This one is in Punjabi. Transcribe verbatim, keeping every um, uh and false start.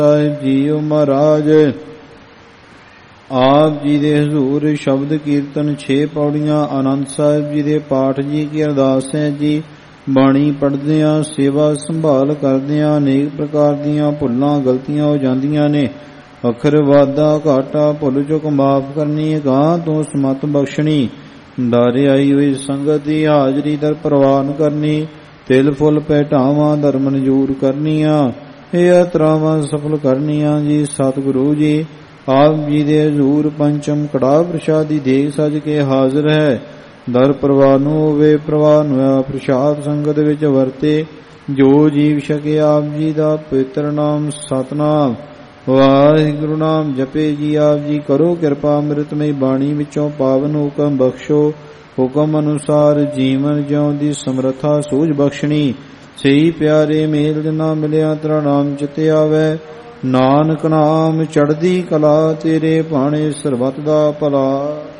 ਸਾਹਿਬ ਜੀਓ ਮਹਾਰਾਜ ਆਪ ਜੀ ਦੇ ਹਜ਼ੂਰ ਸ਼ਬਦ ਕੀਰਤਨ ਛੇ ਪੌੜੀਆਂ। ਆਨੰਦ ਸਾਹਿਬ ਜੀ ਦੇ ਪਾਠ ਜੀ ਕੀ ਅਰਦਾਸ ਹੈ ਜੀ। ਬਾਣੀ ਪੜ੍ਹਦਿਆਂ ਸੇਵਾ ਸੰਭਾਲ ਕਰਦਿਆਂ ਅਨੇਕ ਪ੍ਰਕਾਰ ਦੀਆਂ ਭੁੱਲਾਂ ਗਲਤੀਆਂ ਹੋ ਜਾਂਦੀਆਂ ਨੇ। ਅੱਖਰ ਵਾਧਾ ਘਾਟਾ ਭੁੱਲ ਚੁੱਕ ਮਾਫ ਕਰਨੀ, ਗਾਂ ਤੋਂ ਸਮਤ ਬਖਸ਼ਣੀ। ਡਾਰੇ ਆਈ ਹੋਈ ਸੰਗਤ ਦੀ ਹਾਜ਼ਰੀ ਦਰ ਪ੍ਰਵਾਨ ਕਰਨੀ। ਤਿਲ ਫੁੱਲ ਪਹਿਟਾਵਾਂ ਧਰ ਮਨਜ਼ੂਰ ਕਰਨੀਆਂ। ਇਹ ਯਾਤਰਾਵਾਂ ਸਫਲ ਕਰਨੀਆਂ ਜੀ। ਸਤਿਗੁਰੂ ਜੀ ਆਪ ਜੀ ਦੇ ਹਜ਼ੂਰ ਪੰਚਮ ਕੜਾਹ ਪ੍ਰਸ਼ਾਦੀ ਦੇਗ ਸਜ ਕੇ ਹਾਜ਼ਰ ਹੈ। ਦਰ ਪ੍ਰਵਾਨ ਹੋਵੇ ਪ੍ਰਵਾਨ ਹੋਇਆ ਪ੍ਰਸ਼ਾਦ ਸੰਗਤ ਵਿੱਚ ਵਰਤੇ। ਜੋ ਜੀਵ ਛਕੇ ਆਪ ਜੀ ਦਾ ਪਵਿੱਤਰ ਨਾਮ ਸਤਨਾਮ ਵਾਹਿਗੁਰੂ ਨਾਮ ਜਪੇ ਜੀ। ਆਪ ਜੀ ਕਰੋ ਕਿਰਪਾ ਅੰਮ੍ਰਿਤਮਈ ਬਾਣੀ ਵਿੱਚੋਂ ਪਾਵਨ ਹੁਕਮ ਬਖਸ਼ੋ। ਹੁਕਮ ਅਨੁਸਾਰ ਜੀਵਨ ਜਿਉਣ ਦੀ ਸਮਰੱਥਾ ਸੂਝ ਬਖਸ਼ਣੀ। ਸਹੀ ਪਿਆਰੇ ਮੇਲ ਜਿਨਾ ਮਿਲਿਆ ਤੇਰਾ ਨਾਮ ਚਿਤੇ ਆਵੈ। ਨਾਨਕ ਨਾਮ ਚੜ੍ਹਦੀ ਕਲਾ ਤੇਰੇ ਭਾਣੇ ਸਰਬੱਤ ਦਾ ਭਲਾ।